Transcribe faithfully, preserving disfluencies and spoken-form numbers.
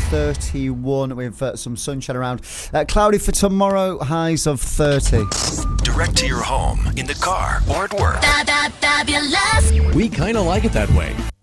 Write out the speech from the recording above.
thirty-one with uh, some sunshine around. Uh, cloudy for tomorrow, highs of thirty. Direct to your home, in the car, or at work. Fabulous. We kind of like it that way.